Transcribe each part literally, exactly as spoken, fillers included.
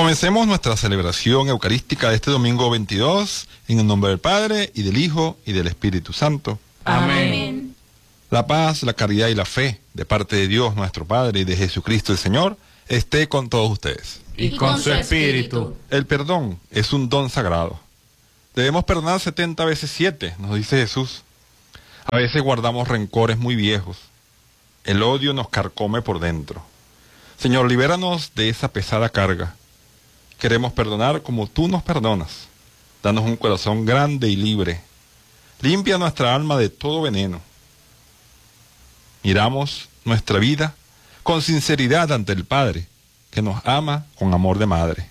Comencemos nuestra celebración eucarística de este domingo veintidós, en el nombre del Padre, y del Hijo, y del Espíritu Santo. Amén. La paz, la caridad y la fe, de parte de Dios nuestro Padre y de Jesucristo el Señor, esté con todos ustedes. Y con su espíritu. El perdón es un don sagrado. Debemos perdonar setenta veces siete, nos dice Jesús. A veces guardamos rencores muy viejos. El odio nos carcome por dentro. Señor, libéranos de esa pesada carga. Queremos perdonar como tú nos perdonas. Danos un corazón grande y libre. Limpia nuestra alma de todo veneno. Miramos nuestra vida con sinceridad ante el Padre, que nos ama con amor de madre.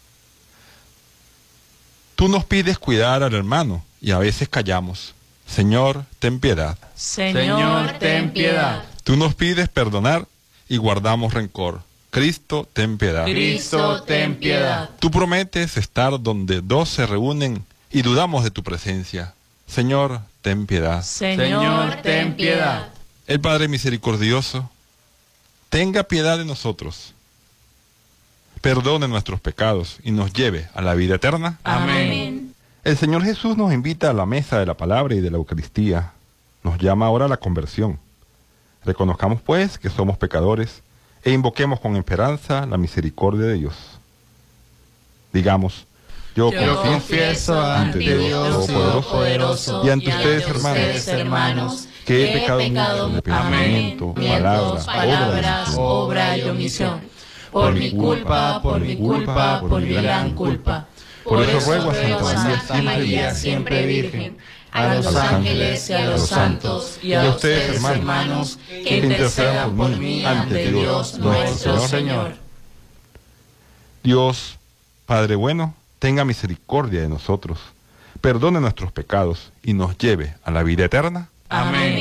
Tú nos pides cuidar al hermano y a veces callamos. Señor, ten piedad. Señor, ten piedad. Tú nos pides perdonar y guardamos rencor. Cristo, ten piedad. Cristo, ten piedad. Tú prometes estar donde dos se reúnen y dudamos de tu presencia. Señor, ten piedad. Señor, ten piedad. El Padre misericordioso, tenga piedad de nosotros. Perdone nuestros pecados y nos lleve a la vida eterna. Amén. El Señor Jesús nos invita a la mesa de la palabra y de la Eucaristía. Nos llama ahora a la conversión. Reconozcamos pues que somos pecadores e invoquemos con esperanza la misericordia de Dios. Digamos, yo, Yo confieso, confieso ante Dios Todopoderoso y ante ustedes, hermanos, ustedes, hermanos, que he pecado mucho de pensamiento, palabra, palabras, obra obra y omisión. Por mi culpa, por mi culpa, por mi gran culpa. Por eso ruego a Santa Santa María, siempre Virgen, a los ángeles y a los santos, y y a a ustedes, ustedes, hermanos, hermanos, que intercedan por mí ante Dios nuestro Señor. Dios, Padre bueno, tenga misericordia de nosotros, perdone nuestros pecados y nos lleve a la vida eterna. Amén.